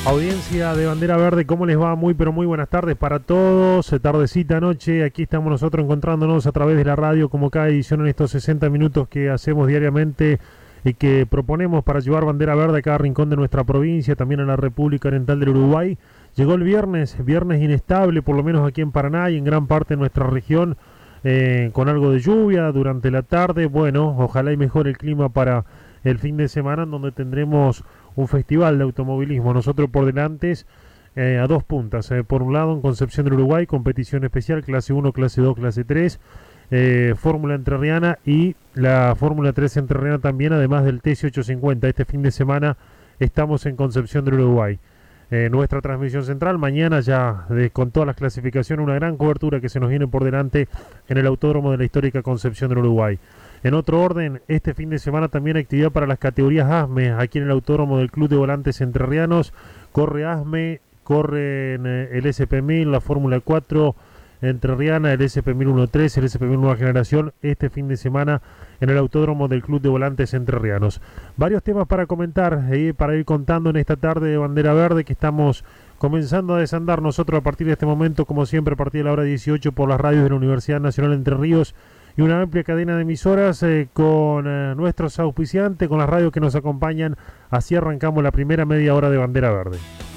Audiencia de Bandera Verde, ¿cómo les va? Muy pero muy buenas tardes para todos, tardecita, noche, aquí estamos nosotros encontrándonos a través de la radio como cada edición en estos 60 minutos que hacemos diariamente y que proponemos para llevar Bandera Verde a cada rincón de nuestra provincia, también a la República Oriental del Uruguay. Llegó el viernes inestable, por lo menos aquí en Paraná y en gran parte de nuestra región, con algo de lluvia durante la tarde. Bueno, ojalá y mejore el clima para el fin de semana, en donde tendremos un festival de automovilismo. Nosotros por delante a dos puntas. Por un lado, en Concepción del Uruguay, competición especial, clase 1, clase 2, clase 3, Fórmula Entrerriana y la Fórmula 3 Entrerriana también, además del TC 850. Este fin de semana estamos en Concepción del Uruguay. Nuestra transmisión central, mañana ya con todas las clasificaciones, una gran cobertura que se nos viene por delante en el Autódromo de la histórica Concepción del Uruguay. En otro orden, este fin de semana también actividad para las categorías ASME, aquí en el Autódromo del Club de Volantes Entrerrianos. Corre ASME, corre el SP1000, la Fórmula 4 Entrerriana, el SP1001-3, el SP1000 Nueva Generación, este fin de semana en el Autódromo del Club de Volantes Entrerrianos. Varios temas para comentar, para ir contando en esta tarde de Bandera Verde, que estamos comenzando a desandar nosotros a partir de este momento, como siempre, a partir de la hora 18 por las radios de la Universidad Nacional de Entre Ríos y una amplia cadena de emisoras con nuestros auspiciantes, con las radios que nos acompañan. Así arrancamos la primera media hora de Bandera Verde.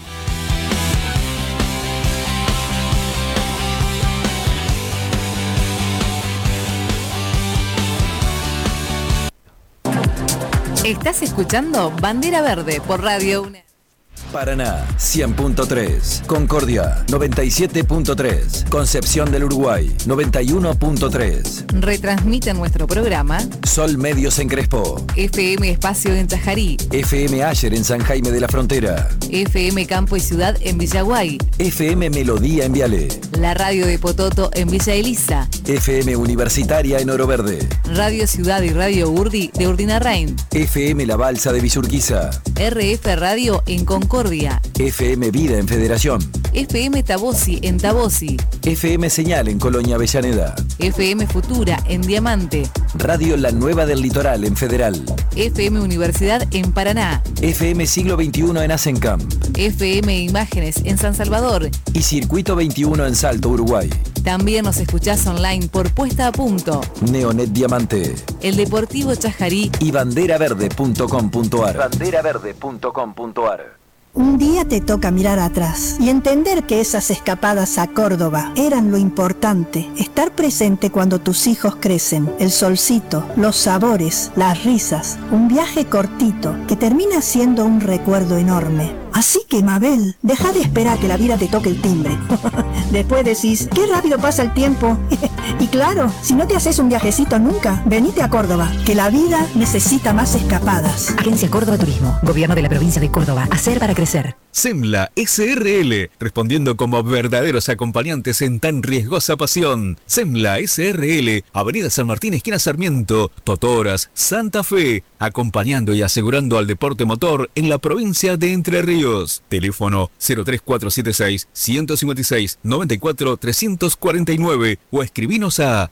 Estás escuchando Bandera Verde por Radio UNED. Paraná 100.3, Concordia 97.3, Concepción del Uruguay 91.3. Retransmite nuestro programa Sol Medios en Crespo, FM Espacio en Chajarí, FM Ayer en San Jaime de la Frontera, FM Campo y Ciudad en Villaguay, FM Melodía en Viale, la radio de Pototo en Villa Elisa, FM Universitaria en Oro Verde, Radio Ciudad y Radio Urdi de Urdinarrain, FM La Balsa de Villurquiza, RF Radio en Concordia, FM Vida en Federación, FM Tabosi en Tabosi, FM Señal en Colonia Avellaneda, FM Futura en Diamante, Radio La Nueva del Litoral en Federal, FM Universidad en Paraná, FM Siglo XXI en Asencamp, FM Imágenes en San Salvador y Circuito 21 en Salto, Uruguay. También nos escuchás online por Puesta a Punto, Neonet Diamante, El Deportivo Chajarí y banderaverde.com.ar. Banderaverde.com.ar. Un día te toca mirar atrás y entender que esas escapadas a Córdoba eran lo importante. Estar presente cuando tus hijos crecen, el solcito, los sabores, las risas, un viaje cortito que termina siendo un recuerdo enorme. Así que, Mabel, deja de esperar que la vida te toque el timbre. Después decís, qué rápido pasa el tiempo. Y claro, si no te haces un viajecito nunca, venite a Córdoba, que la vida necesita más escapadas. Agencia Córdoba Turismo, Gobierno de la Provincia de Córdoba. Hacer para crecer. SEMLA SRL, respondiendo como verdaderos acompañantes en tan riesgosa pasión. SEMLA SRL, Avenida San Martín, esquina Sarmiento, Totoras, Santa Fe, acompañando y asegurando al deporte motor en la provincia de Entre Ríos. Teléfono 03476 156 94 349 o escribinos a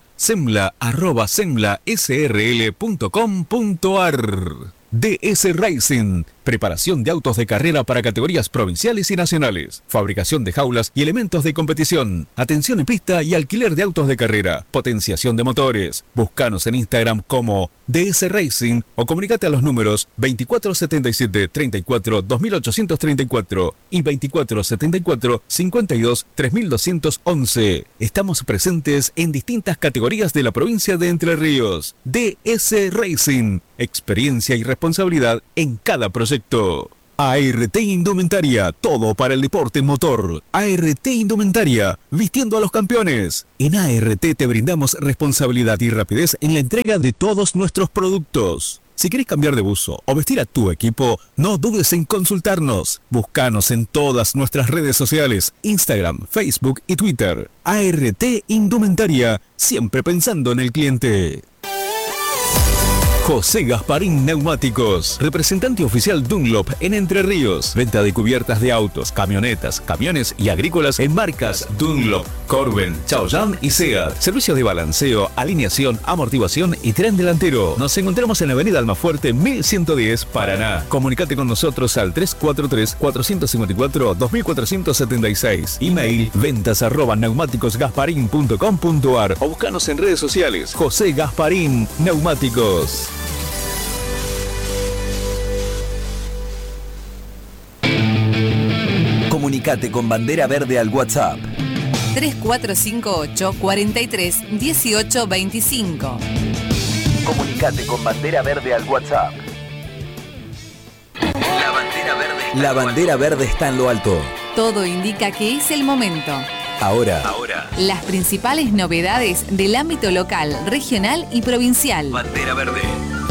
semla@semlasrl.com.ar. DS Racing, preparación de autos de carrera para categorías provinciales y nacionales, fabricación de jaulas y elementos de competición, atención en pista y alquiler de autos de carrera, potenciación de motores. Búscanos en Instagram como DS Racing o comunicate a los números 2477 34 2834 y 2474 52 3211. Estamos presentes en distintas categorías de la provincia de Entre Ríos. DS Racing, experiencia y responsabilidad en cada proyecto. ART Indumentaria, todo para el deporte motor. ART Indumentaria, vistiendo a los campeones. En ART te brindamos responsabilidad y rapidez en la entrega de todos nuestros productos. Si querés cambiar de buzo o vestir a tu equipo, no dudes en consultarnos. Búscanos en todas nuestras redes sociales, Instagram, Facebook y Twitter. ART Indumentaria, siempre pensando en el cliente. José Gasparín Neumáticos, representante oficial Dunlop en Entre Ríos. Venta de cubiertas de autos, camionetas, camiones y agrícolas en marcas Dunlop, Corben, Chaoyang y Seat. Servicio de balanceo, alineación, amortiguación y tren delantero. Nos encontramos en la avenida Almafuerte 1110, Paraná. Comunicate con nosotros al 343-454-2476. Email ventas@neumáticosgasparin.com.ar o búscanos en redes sociales. José Gasparín Neumáticos. Comunicate con Bandera Verde al WhatsApp 3458 43 18 25. Comunicate con Bandera Verde al WhatsApp. La bandera verde está en lo alto. Todo indica que es el momento. Ahora. Las principales novedades del ámbito local, regional y provincial. Bandera Verde.